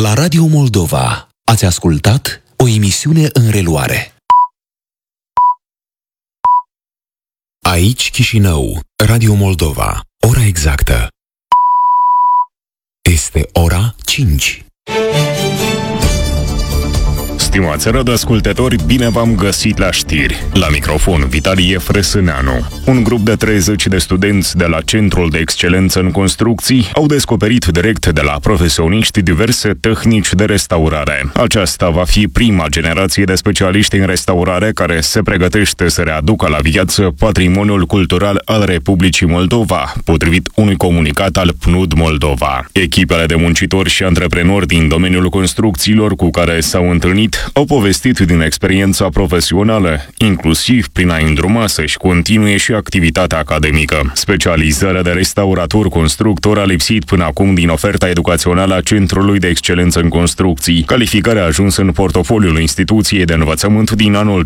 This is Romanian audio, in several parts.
La Radio Moldova ați ascultat o emisiune în reluare. Aici Chișinău, Radio Moldova, ora exactă. Este ora 5. Stimați radioascultători, bine v-am găsit la știri. La microfon, Vitalie Frăsâneanu. Un grup de 30 de studenți de la Centrul de Excelență în Construcții au descoperit direct de la profesioniști diverse tehnici de restaurare. Aceasta va fi prima generație de specialiști în restaurare care se pregătește să readucă la viață patrimoniul cultural al Republicii Moldova, potrivit unui comunicat al PNUD Moldova. Echipele de muncitori și antreprenori din domeniul construcțiilor cu care s-au întâlnit au povestit din experiența profesională, inclusiv prin a îndruma să-și continue și activitatea academică. Specializarea de restaurator-constructor a lipsit până acum din oferta educațională a Centrului de Excelență în Construcții. Calificarea a ajuns în portofoliul instituției de învățământ din anul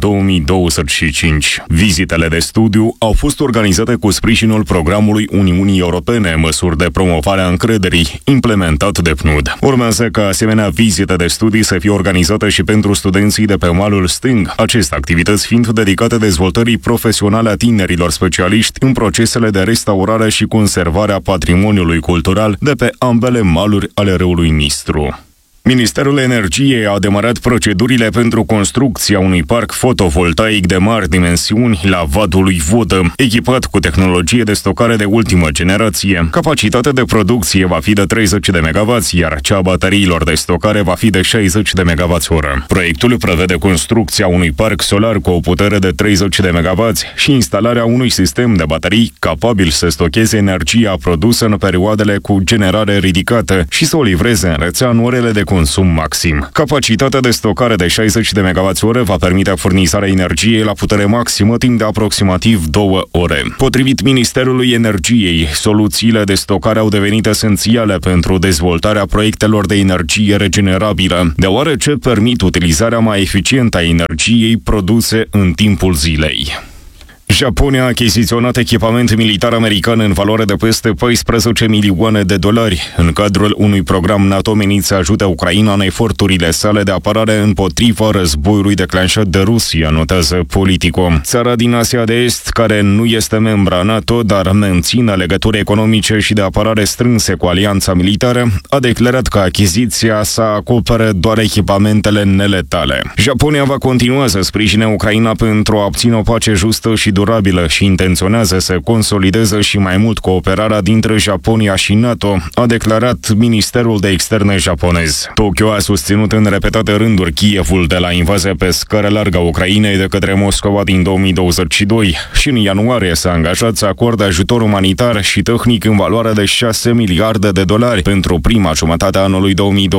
2025. Vizitele de studiu au fost organizate cu sprijinul programului Uniunii Europene, măsuri de promovare a încrederii, implementat de PNUD. Urmează ca asemenea vizite de studii să fie organizate și pentru studenții de pe malul stâng, aceste activități fiind dedicate dezvoltării profesionale a tinerilor specialiști în procesele de restaurare și conservare a patrimoniului cultural de pe ambele maluri ale râului Nistru. Ministerul Energiei a demarat procedurile pentru construcția unui parc fotovoltaic de mari dimensiuni la Vadul lui Vodă, echipat cu tehnologie de stocare de ultimă generație. Capacitatea de producție va fi de 30 de MW, iar cea a bateriilor de stocare va fi de 60 de MWh. Proiectul prevede construcția unui parc solar cu o putere de 30 de MW și instalarea unui sistem de baterii capabil să stocheze energia produsă în perioadele cu generare ridicată și să o livreze în rețea în orele de consum maxim. Capacitatea de stocare de 60 de MWh va permite furnizarea energiei la putere maximă timp de aproximativ 2 ore. Potrivit Ministerului Energiei, soluțiile de stocare au devenit esențiale pentru dezvoltarea proiectelor de energie regenerabilă, deoarece permit utilizarea mai eficientă a energiei produse în timpul zilei. Japonia a achiziționat echipament militar american în valoare de peste 14 milioane de dolari în cadrul unui program NATO menit să ajute Ucraina în eforturile sale de apărare împotriva războiului declanșat de Rusia, notează Politico. Țara din Asia de Est, care nu este membra NATO, dar menține legături economice și de apărare strânse cu alianța militară, a declarat că achiziția sa acopere doar echipamentele neletale. Japonia va continua să sprijine Ucraina pentru a obține o pace justă și durabilă și intenționează să consolideze și mai mult cooperarea dintre Japonia și NATO, a declarat Ministerul de Externe japonez. Tokyo a susținut în repetate rânduri Kievul de la invazia pe scară largă a Ucrainei de către Moscova din 2022 și în ianuarie s-a angajat să acorde ajutor umanitar și tehnic în valoare de 6 miliarde de dolari pentru prima jumătate a anului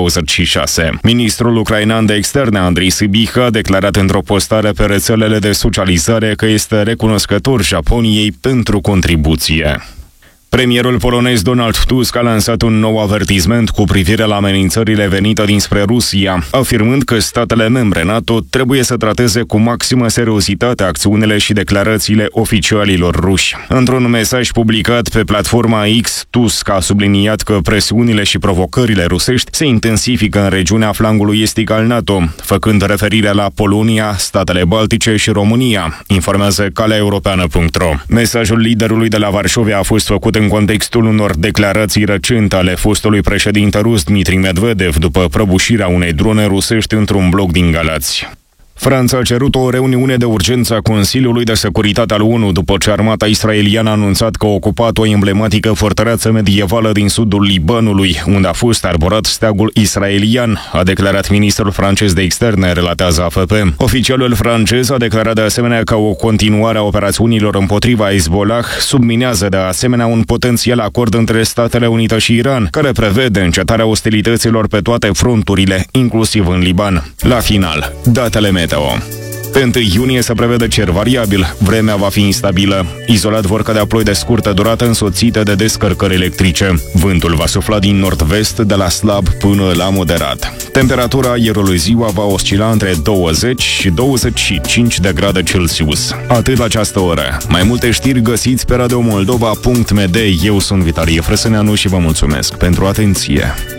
2026. Ministrul ucrainean de Externe, Andrei Sybiha, a declarat într-o postare pe rețelele de socializare că este recunoscător Japoniei pentru contribuție. Premierul polonez Donald Tusk a lansat un nou avertisment cu privire la amenințările venite dinspre Rusia, afirmând că statele membre NATO trebuie să trateze cu maximă seriozitate acțiunile și declarațiile oficialilor ruși. Într-un mesaj publicat pe platforma X, Tusk a subliniat că presiunile și provocările rusești se intensifică în regiunea flangului estic al NATO, făcând referire la Polonia, statele Baltice și România, informează caleaeuropeană.ro. Mesajul liderului de la Varșovia a fost făcut în contextul unor declarații recente ale fostului președinte rus Dmitri Medvedev după prăbușirea unei drone rusești într-un bloc din Galați. Franța a cerut o reuniune de urgență a Consiliului de Securitate al ONU după ce armata israeliană a anunțat că a ocupat o emblematică fortăreață medievală din sudul Libanului, unde a fost arborat steagul israelian, a declarat ministrul francez de externe, relatează AFP. Oficialul francez a declarat de asemenea că o continuare a operațiunilor împotriva Hezbollah subminează de asemenea un potențial acord între Statele Unite și Iran, care prevede încetarea ostilităților pe toate fronturile, inclusiv în Liban. La final, datele meteo. Pe 1 iunie se prevede cer variabil, vremea va fi instabilă. Izolat vor cădea ploi de scurtă durată însoțite de descărcări electrice. Vântul va sufla din nord-vest de la slab până la moderat. Temperatura aerului ziua va oscila între 20 și 25 de grade Celsius. Atât la această oră. Mai multe știri găsiți pe radiomoldova.md. Eu sunt Vitalie Frăsâneanu și vă mulțumesc pentru atenție.